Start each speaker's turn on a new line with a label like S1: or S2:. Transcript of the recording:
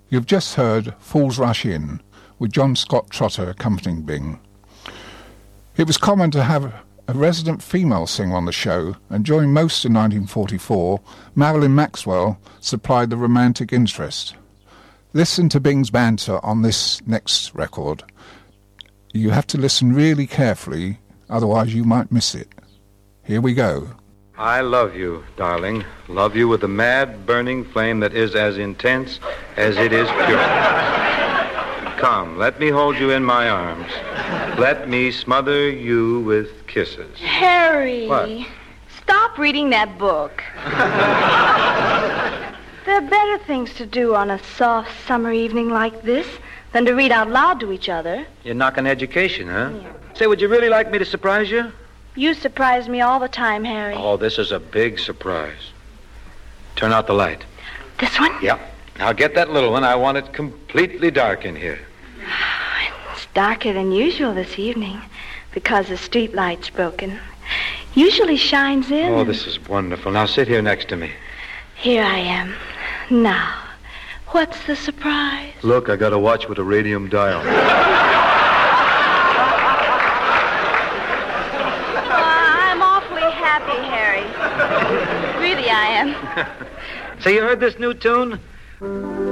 S1: You've just heard Fools Rush In, with John Scott Trotter accompanying Bing. It was common to have a resident female singer on the show, and during most of 1944, Marilyn Maxwell supplied the romantic interest. Listen to Bing's banter on this next record. You have to listen really carefully, otherwise you might miss it. Here we go.
S2: I love you, darling. Love you with a mad, burning flame that is as intense as it is pure. Come, let me hold you in my arms. Let me smother you with kisses.
S3: Harry.
S2: What?
S3: Stop reading that book. There are better things to do on a soft summer evening like this than to read out loud to each other.
S2: You're knocking education, huh?
S3: Yeah.
S2: Say, would you really like me to surprise you?
S3: You surprise me all the time, Harry.
S2: Oh, this is a big surprise. Turn out the light.
S3: This one?
S2: Yep. Now get that little one. I want it completely dark in here.
S3: It's darker than usual this evening because the street light's broken. Usually shines in.
S2: Oh, this is wonderful. Now sit here next to me.
S3: Here I am. Now, what's the surprise?
S2: Look, I got a watch with a radium dial.
S3: I'm awfully happy, Harry. Really, I am.
S2: Say, you heard this new tune?